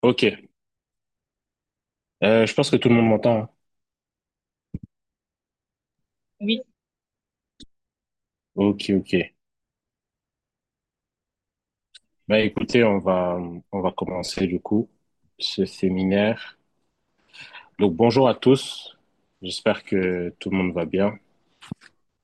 Ok. Je pense que tout le monde m'entend, hein. Oui, Ok, ok. Bah écoutez, on va commencer du coup ce séminaire. Donc bonjour à tous. J'espère que tout le monde va bien.